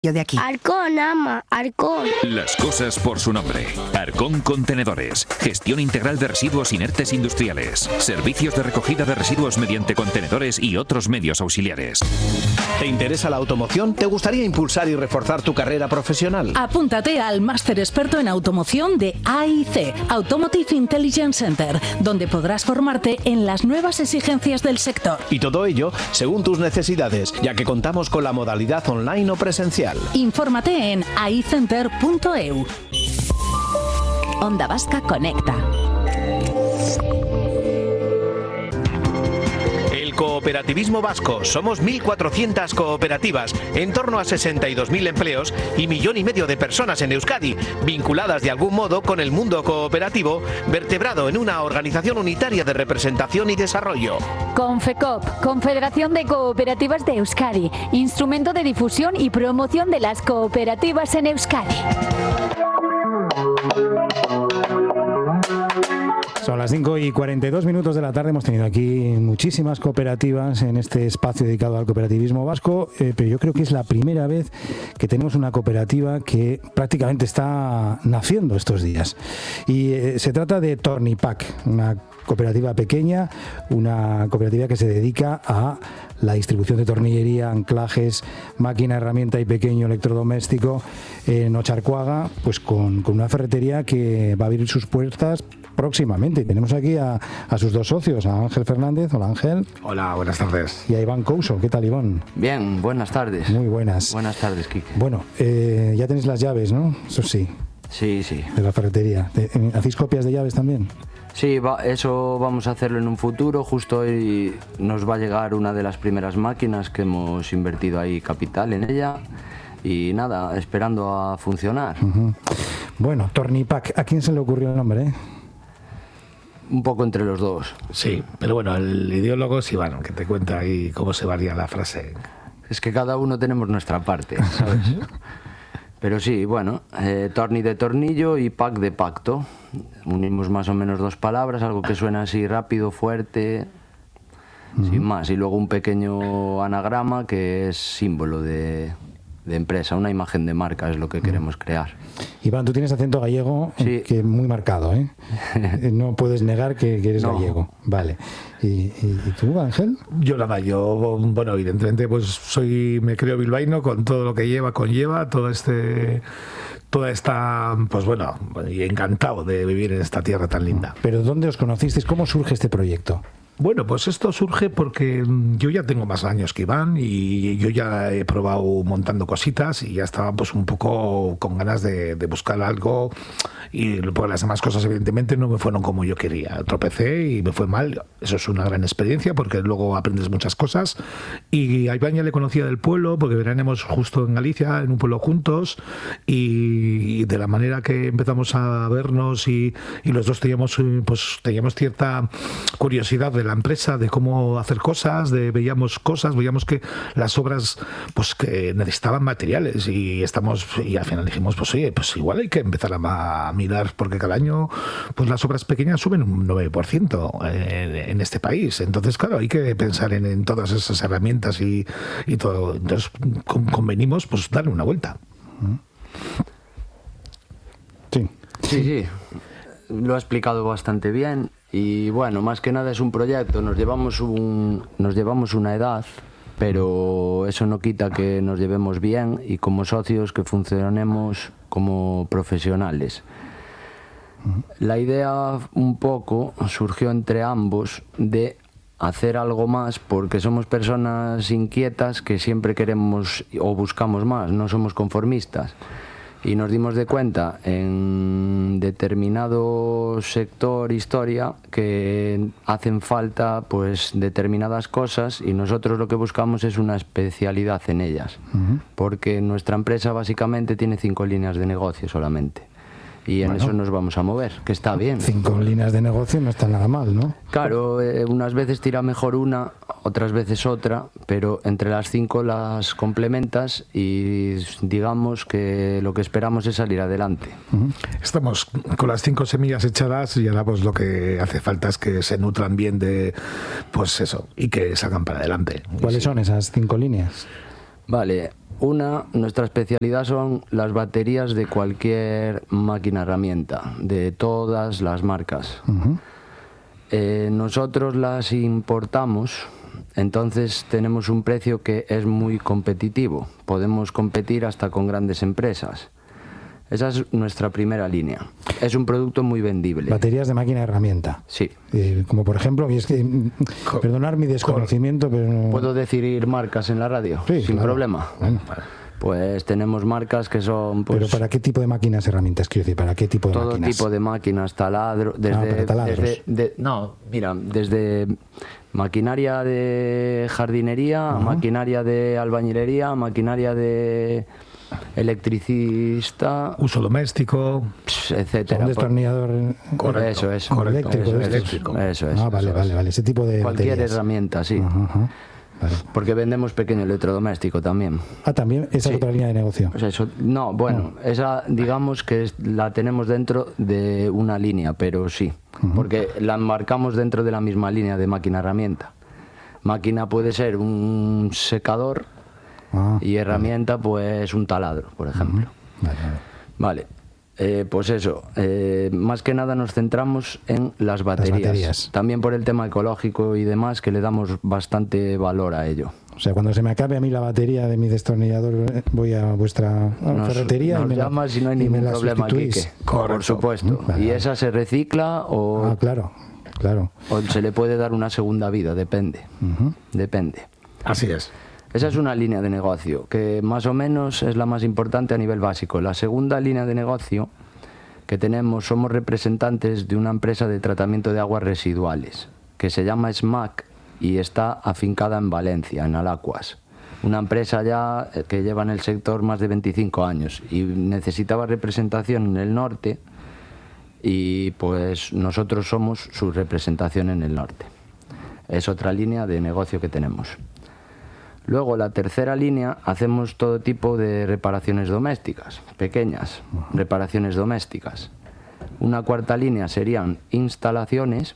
Yo de aquí. Arcón, ama, Arcón. Las cosas por su nombre. Arcón Contenedores. Gestión integral de residuos inertes industriales. Servicios de recogida de residuos mediante contenedores y otros medios auxiliares. ¿Te interesa la automoción? ¿Te gustaría impulsar y reforzar tu carrera profesional? Apúntate al máster experto en automoción de AIC, Automotive Intelligence Center, donde podrás formarte en las nuevas exigencias del sector. Y todo ello según tus necesidades, ya que contamos con la modalidad online o presencial. Infórmate en aicenter.eu. Onda Vasca Conecta. El cooperativismo vasco. Somos 1.400 cooperativas, en torno a 62.000 empleos y 1,5 millones de personas en Euskadi, vinculadas de algún modo con el mundo cooperativo, vertebrado en una organización unitaria de representación y desarrollo. Confecop, Confederación de Cooperativas de Euskadi, instrumento de difusión y promoción de las cooperativas en Euskadi. Son las 5:42 de la tarde. Hemos tenido aquí muchísimas cooperativas en este espacio dedicado al cooperativismo vasco, pero yo creo que es la primera vez que tenemos una cooperativa que prácticamente está naciendo estos días. Y se trata de Tornipac, una cooperativa pequeña, una cooperativa que se dedica a la distribución de tornillería, anclajes, máquina, herramienta y pequeño electrodoméstico en Ocharcoaga, pues con una ferretería que va a abrir sus puertas próximamente. Tenemos aquí a sus dos socios, a Ángel Fernández. Hola, Ángel. Hola, buenas tardes. Y a Iván Couso. ¿Qué tal, Iván? Bien, buenas tardes. Muy buenas. Buenas tardes, Quique. Bueno, ya tenéis las llaves, ¿no? Eso sí. Sí, sí. De la ferretería. ¿Hacéis copias de llaves también? Sí, eso vamos a hacerlo en un futuro. Justo hoy nos va a llegar una de las primeras máquinas que hemos invertido ahí capital en ella. Y nada, esperando a funcionar. Uh-huh. Bueno, Tornipac, ¿a quién se le ocurrió el nombre? Un poco entre los dos. Sí, pero bueno, el ideólogo es Iván, que te cuenta ahí cómo se varía la frase. Es que cada uno tenemos nuestra parte, ¿sabes? Pero sí, bueno, torni de tornillo y pack de pacto. Unimos más o menos dos palabras, algo que suena así rápido, fuerte, sin más. Y luego un pequeño anagrama que es símbolo de empresa, una imagen de marca es lo que queremos crear. Iván, tú tienes acento gallego, sí. Que muy marcado, ¿eh? No puedes negar que eres gallego. Vale. ¿Y tú, Ángel? Yo bueno, evidentemente pues me creo bilbaíno con todo lo que conlleva toda esta, pues bueno, y encantado de vivir en esta tierra tan linda. ¿Pero dónde os conocisteis? ¿Cómo surge este proyecto? Bueno, pues esto surge porque yo ya tengo más años que Iván y yo ya he probado montando cositas y ya estaba pues un poco con ganas de buscar algo, y pues las demás cosas evidentemente no me fueron como yo quería. Tropecé y me fue mal. Eso es una gran experiencia porque luego aprendes muchas cosas. Y a Iván ya le conocía del pueblo porque veníamos justo en Galicia, en un pueblo juntos, y de la manera que empezamos a vernos y los dos teníamos cierta curiosidad de la empresa, de cómo hacer cosas, veíamos que las obras pues que necesitaban materiales y al final dijimos, pues oye, pues igual hay que empezar a mirar, porque cada año pues las obras pequeñas suben un 9% en este país. Entonces, claro, hay que pensar en todas esas herramientas y todo. Entonces convenimos pues darle una vuelta. Sí, lo ha explicado bastante bien. Y bueno, más que nada es un proyecto, nos llevamos una edad, pero eso no quita que nos llevemos bien y como socios que funcionemos como profesionales. La idea un poco surgió entre ambos de hacer algo más porque somos personas inquietas que siempre queremos o buscamos más, no somos conformistas. Y nos dimos de cuenta en determinado sector, historia, que hacen falta pues determinadas cosas y nosotros lo que buscamos es una especialidad en ellas. Porque nuestra empresa básicamente tiene 5 líneas de negocio solamente. Y en eso nos vamos a mover, que está bien. 5 líneas de negocio no está nada mal, ¿no? Claro, unas veces tira mejor una, otras veces otra, pero entre las 5 las complementas y digamos que lo que esperamos es salir adelante. Estamos con las 5 semillas echadas y ahora pues lo que hace falta es que se nutran bien de pues eso y que salgan para adelante. ¿Cuáles son esas 5 líneas? Vale, nuestra especialidad son las baterías de cualquier máquina herramienta, de todas las marcas. Nosotros las importamos, entonces tenemos un precio que es muy competitivo. Podemos competir hasta con grandes empresas. Esa es nuestra primera línea. Es un producto muy vendible. Baterías de máquina herramienta. Sí. Como por ejemplo, y es que, perdonar mi desconocimiento, pero no... ¿Puedo decir marcas en la radio? Sí, sin claro. problema. Bueno. Pues tenemos marcas que son... Pues, ¿pero para qué tipo de máquinas herramientas? Quiero decir, ¿para qué tipo de máquinas? Todo tipo de máquinas, taladro... para taladros. Desde maquinaria de jardinería, maquinaria de albañilería, maquinaria de electricista... Uso doméstico... etcétera. Un destornillador... Correcto. Eso. Eléctrico. Eso es. Vale. Ese tipo de cualquier baterías. herramienta, sí. Vale. Porque vendemos pequeño electrodoméstico también. También, esa es otra línea de negocio. Pues eso, esa digamos que la tenemos dentro de una línea, pero sí, porque la enmarcamos dentro de la misma línea de máquina-herramienta. Máquina puede ser un secador y herramienta pues un taladro, por ejemplo. Vale. Pues eso, más que nada nos centramos en las baterías. También por el tema ecológico y demás, que le damos bastante valor a ello. O sea, cuando se me acabe a mí la batería de mi destornillador, voy a vuestra ferretería nos y me llamas y no hay ningún problema, Quique. Por supuesto. Vale. Y esa se recicla o... claro. O se le puede dar una segunda vida, depende. Depende. Así es. Esa es una línea de negocio que más o menos es la más importante a nivel básico. La segunda línea de negocio que tenemos, somos representantes de una empresa de tratamiento de aguas residuales que se llama SMAC y está afincada en Valencia, en Alacuas. Una empresa ya que lleva en el sector más de 25 años y necesitaba representación en el norte y pues nosotros somos su representación en el norte. Es otra línea de negocio que tenemos. Luego, la tercera línea, hacemos todo tipo de reparaciones domésticas, pequeñas reparaciones domésticas. Una cuarta línea serían instalaciones,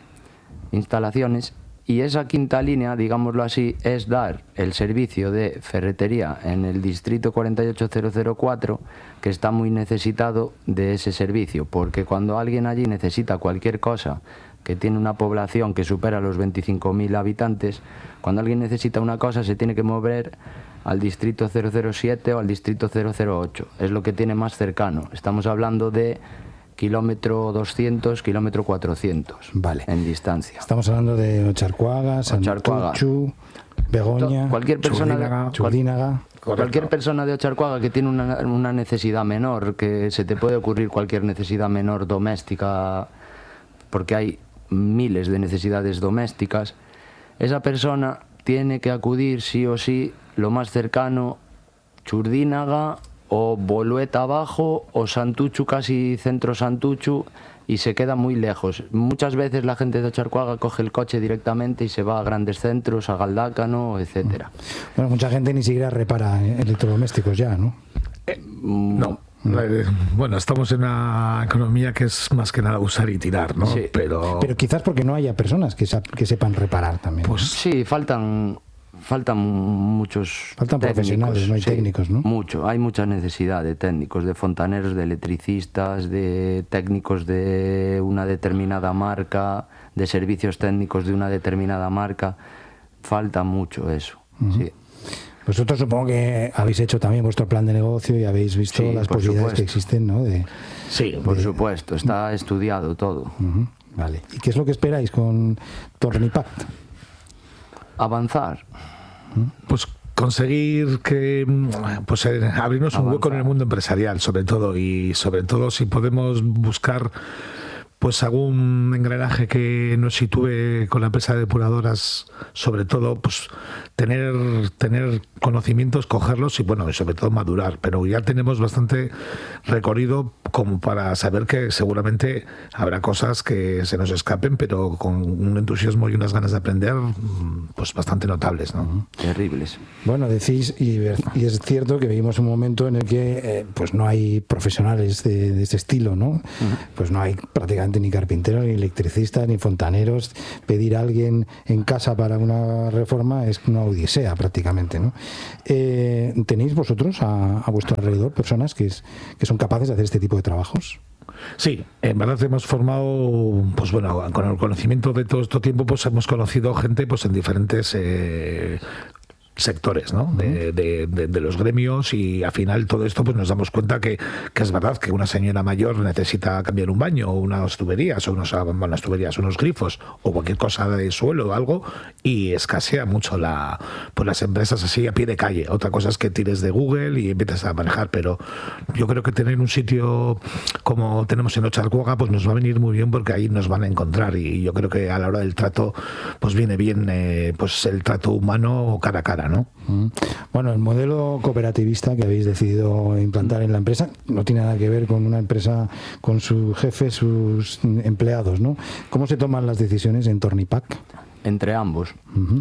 y esa quinta línea, digámoslo así, es dar el servicio de ferretería en el distrito 48004, que está muy necesitado de ese servicio, porque cuando alguien allí necesita cualquier cosa, que tiene una población que supera los 25.000 habitantes, cuando alguien necesita una cosa se tiene que mover al distrito 007 o al distrito 008, es lo que tiene más cercano. Estamos hablando de kilómetro 200, kilómetro 400 en distancia. Estamos hablando de Ocharcuaga, Santuchu, Begoña, cualquier persona Churdínaga. Cualquier persona de Ocharcuaga que tiene una necesidad menor, que se te puede ocurrir cualquier necesidad menor doméstica, porque hay miles de necesidades domésticas, esa persona tiene que acudir sí o sí lo más cercano, Churdínaga o Bolueta abajo o Santuchu, casi centro Santuchu, y se queda muy lejos. Muchas veces la gente de Ocharcuaga coge el coche directamente y se va a grandes centros, a Galdácano, etcétera. Bueno, mucha gente ni siquiera repara electrodomésticos ya, ¿no? No. Bueno, estamos en una economía que es más que nada usar y tirar, ¿no? Sí. Pero quizás porque no haya personas que sepan reparar también. Pues sí, faltan muchos profesionales, no hay técnicos, ¿no? Hay mucha necesidad de técnicos, de fontaneros, de electricistas, de técnicos de una determinada marca, de servicios técnicos de una determinada marca. Falta mucho eso, sí. Vosotros supongo que habéis hecho también vuestro plan de negocio y habéis visto las posibilidades que existen, ¿no? Por supuesto, está estudiado todo. Vale. ¿Y qué es lo que esperáis con Tornipact? Avanzar. Pues conseguir que abrirnos un hueco en el mundo empresarial, sobre todo si podemos buscar pues algún engranaje que nos sitúe con la empresa de depuradoras, sobre todo pues tener conocimientos, cogerlos y sobre todo madurar, pero ya tenemos bastante recorrido como para saber que seguramente habrá cosas que se nos escapen, pero con un entusiasmo y unas ganas de aprender pues bastante notables, ¿no? Terribles. Bueno, decís, y es cierto que vivimos un momento en el que pues no hay profesionales de este estilo, ¿no? Pues no hay prácticamente prácticamente ni carpinteros, ni electricistas, ni fontaneros. Pedir a alguien en casa para una reforma es una odisea prácticamente, ¿no? ¿Tenéis vosotros a vuestro alrededor personas que son capaces de hacer este tipo de trabajos? Sí, en verdad hemos formado, pues bueno, con el conocimiento de todo este tiempo, pues hemos conocido gente pues en diferentes sectores, ¿no? de los gremios, y al final todo esto pues nos damos cuenta que es verdad que una señora mayor necesita cambiar un baño o unas tuberías o unos grifos o cualquier cosa de suelo o algo, y escasea mucho pues las empresas así a pie de calle. Otra cosa es que tires de Google y empieces a manejar, pero yo creo que tener un sitio como tenemos en Ocharcoaga pues nos va a venir muy bien, porque ahí nos van a encontrar, y yo creo que a la hora del trato pues viene bien pues el trato humano cara a cara, ¿no? Bueno, el modelo cooperativista que habéis decidido implantar en la empresa no tiene nada que ver con una empresa con su jefe, sus empleados, ¿no? ¿Cómo se toman las decisiones en Tornipac? Entre ambos.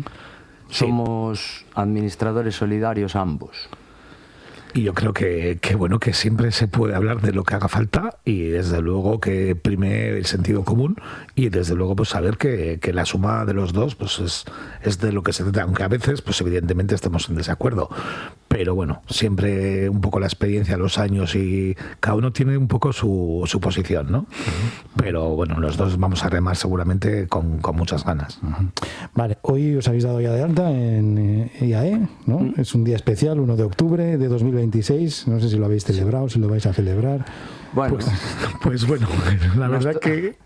Somos administradores solidarios ambos. Y yo creo que bueno, que siempre se puede hablar de lo que haga falta, y desde luego que prime el sentido común, y desde luego pues saber que la suma de los dos pues es de lo que se trata, aunque a veces pues evidentemente estemos en desacuerdo, pero bueno, siempre un poco la experiencia, los años, y cada uno tiene un poco su posición, ¿no? Pero bueno, los dos vamos a remar seguramente con muchas ganas. Vale, hoy os habéis dado ya de alta en IAE, ¿no? Es un día especial, 1 de octubre de 2026, no sé si lo habéis celebrado, si lo vais a celebrar. Bueno, pues bueno, la verdad que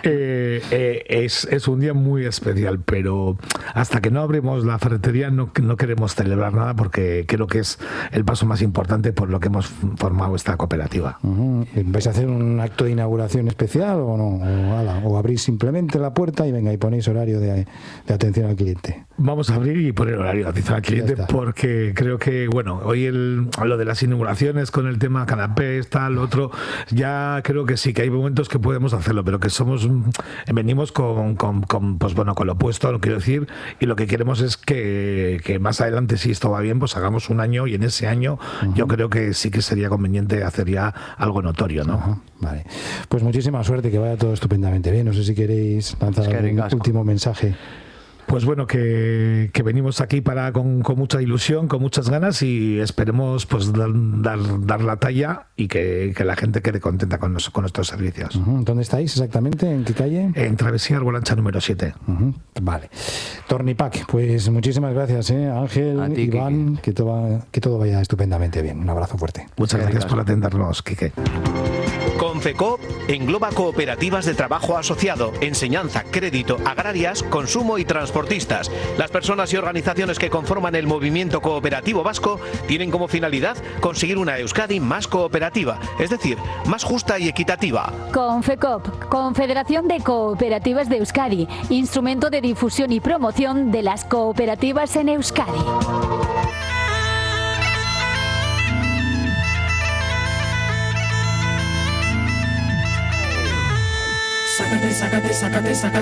es un día muy especial, pero hasta que no abrimos la ferretería no queremos celebrar nada, porque creo que es el paso más importante por lo que hemos formado esta cooperativa. ¿Vais a hacer un acto de inauguración especial o no? ¿O abrís simplemente la puerta y venga y ponéis horario de atención al cliente? Vamos a abrir y poner horario de atención al cliente, porque creo que, bueno, hoy lo de las inauguraciones con el tema canapés, tal, otro, ya creo que sí, que hay momentos que podemos hacerlo, pero que venimos con lo opuesto, lo quiero decir, y lo que queremos es que más adelante, si esto va bien, pues hagamos un año, y en ese año yo creo que sí que sería conveniente hacer ya algo notorio, ¿no? Vale, pues muchísima suerte, que vaya todo estupendamente bien. No sé si queréis lanzar algún último mensaje. Pues bueno, que venimos aquí con mucha ilusión, con muchas ganas, y esperemos pues dar la talla y que la gente quede contenta con nuestros servicios. ¿Dónde estáis exactamente? ¿En qué calle? En Travesía Arbolancha número 7. Vale. Tornipac, pues muchísimas gracias, Ángel, a ti, Iván, que todo vaya estupendamente bien. Un abrazo fuerte. Muchas gracias por atendernos, Quique. Confecoop engloba cooperativas de trabajo asociado, enseñanza, crédito, agrarias, consumo y transportistas. Las personas y organizaciones que conforman el movimiento cooperativo vasco tienen como finalidad conseguir una Euskadi más cooperativa, es decir, más justa y equitativa. Confecoop, Confederación de Cooperativas de Euskadi, instrumento de difusión y promoción de las cooperativas en Euskadi. Sácate, sácate, sácate, sácate.